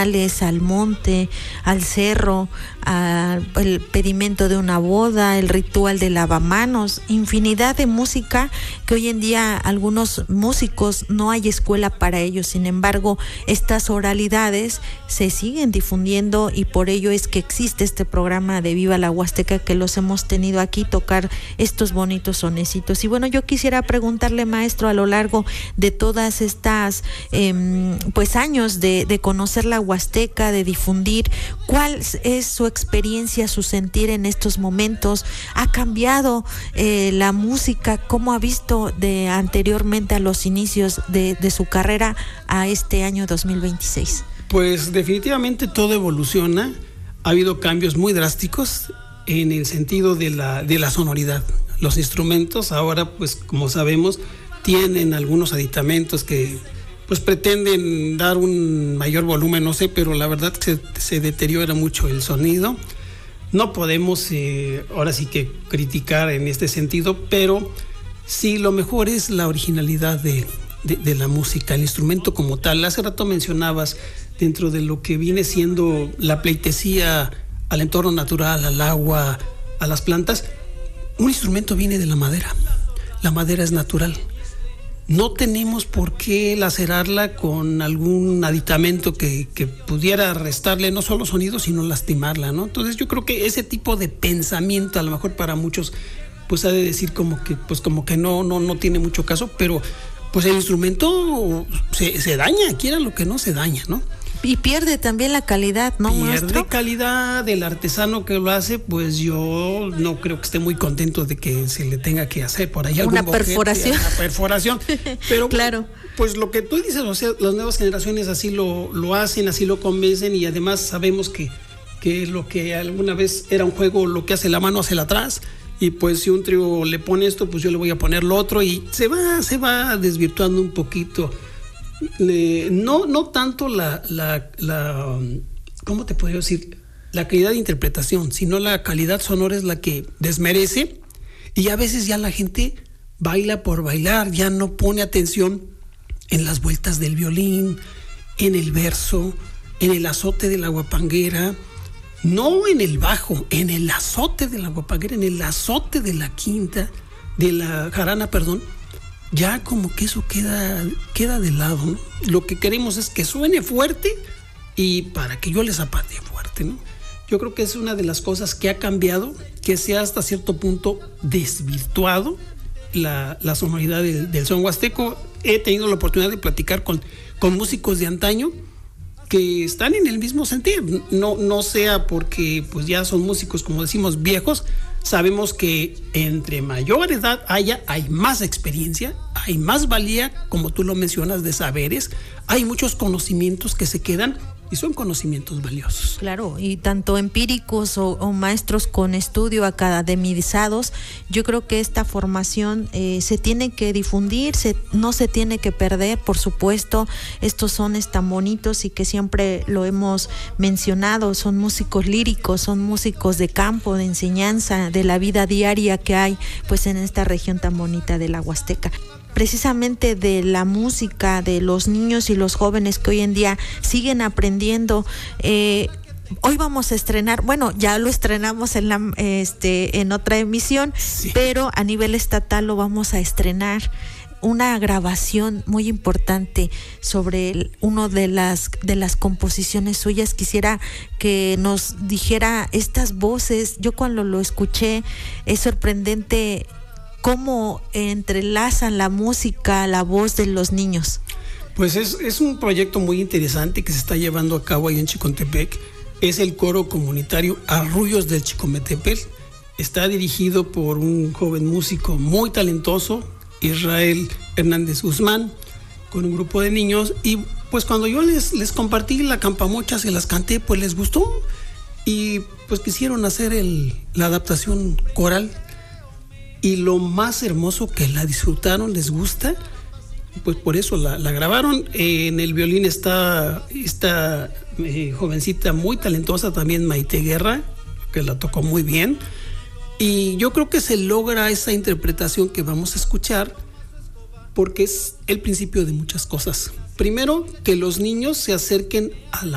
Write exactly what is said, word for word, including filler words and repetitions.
rituales al monte, al cerro, a, el pedimento de una boda, el ritual de lavamanos, infinidad de música que hoy en día algunos músicos no hay escuela para ellos. Sin embargo, estas oralidades se siguen difundiendo y por ello es que existe este programa de Viva la Huasteca, que los hemos tenido aquí tocar estos bonitos sonecitos. Y bueno, yo quisiera preguntarle, maestro, a lo largo de todas estas eh, pues años de, de conocer la Huasteca, de difundir, ¿cuál es su experiencia, su sentir en estos momentos? ¿Ha cambiado eh, la música? ¿Cómo ha visto de anteriormente a los inicios de, de su carrera a este año dos mil veintiséis? Pues definitivamente todo evoluciona. Ha habido cambios muy drásticos en el sentido de la, de la sonoridad. Los instrumentos ahora, pues como sabemos, tienen algunos aditamentos que pues pretenden dar un mayor volumen, no sé, pero la verdad que se, se deteriora mucho el sonido. No podemos eh, ahora sí que criticar en este sentido, pero sí lo mejor es la originalidad de, de, de la música, el instrumento como tal. Hace rato mencionabas, dentro de lo que viene siendo la pleitesía al entorno natural, al agua, a las plantas, un instrumento viene de la madera. La madera es natural. No tenemos por qué lacerarla con algún aditamento que, que pudiera restarle no solo sonido, sino lastimarla, ¿no? Entonces yo creo que ese tipo de pensamiento, a lo mejor para muchos, pues ha de decir como que, pues como que no, no, no tiene mucho caso, pero pues el instrumento se, se daña, quiera lo que no, se daña, ¿no? Y pierde también la calidad, ¿no, maestro? Pierde calidad del artesano que lo hace, pues yo no creo que esté muy contento de que se le tenga que hacer por ahí una algún perforación. Boquete, una perforación. Pero claro. Pues lo que tú dices, o sea, las nuevas generaciones así lo, lo hacen, así lo convencen, y además sabemos que, que lo que alguna vez era un juego, lo que hace la mano hace la atrás. Y pues si un trío le pone esto, pues yo le voy a poner lo otro, y se va, se va desvirtuando un poquito. Eh, no, no tanto la, la, la, ¿cómo te podría decir? La calidad de interpretación, sino la calidad sonora es la que desmerece, y a veces ya la gente baila por bailar, ya no pone atención en las vueltas del violín, en el verso, en el azote de la guapanguera, no en el bajo, en el azote de la guapanguera, en el azote de la quinta, de la jarana, perdón. Ya como que eso queda, queda de lado, ¿no? Lo que queremos es que suene fuerte y para que yo le zapate fuerte, ¿no? Yo creo que es una de las cosas que ha cambiado, que se ha hasta cierto punto desvirtuado la, la sonoridad del, del son huasteco. He tenido la oportunidad de platicar con, con músicos de antaño que están en el mismo sentido. No, no sea porque pues ya son músicos, como decimos, viejos. Sabemos que entre mayor edad haya, hay más experiencia, hay más valía, como tú lo mencionas, de saberes, hay muchos conocimientos que se quedan y son conocimientos valiosos. Claro, y tanto empíricos o, o maestros con estudio academizados, yo creo que esta formación eh, se tiene que difundir, se, no se tiene que perder, por supuesto. Estos sones tan bonitos y que siempre lo hemos mencionado, son músicos líricos, son músicos de campo, de enseñanza, de la vida diaria que hay pues en esta región tan bonita de la Huasteca. Precisamente de la música de los niños y los jóvenes que hoy en día siguen aprendiendo. Eh, hoy vamos a estrenar, bueno, ya lo estrenamos en la este en otra emisión, sí, pero a nivel estatal lo vamos a estrenar. Una grabación muy importante sobre el, uno de las de las composiciones suyas. Quisiera que nos dijera estas voces. Yo cuando lo escuché es sorprendente cómo entrelazan la música, la voz de los niños. Pues es, es un proyecto muy interesante que se está llevando a cabo ahí en Chicontepec. Es el coro comunitario Arrullos del Chicometepec. Está dirigido por un joven músico muy talentoso, Israel Hernández Guzmán, con un grupo de niños. Y pues cuando yo les, les compartí la campamocha, se las canté, pues les gustó. Y pues quisieron hacer el, la adaptación coral. Y lo más hermoso, que la disfrutaron, les gusta, pues por eso la, la grabaron. Eh, en el violín está esta eh, jovencita muy talentosa también, Maite Guerra, que la tocó muy bien. Y yo creo que se logra esa interpretación que vamos a escuchar porque es el principio de muchas cosas. Primero, que los niños se acerquen a la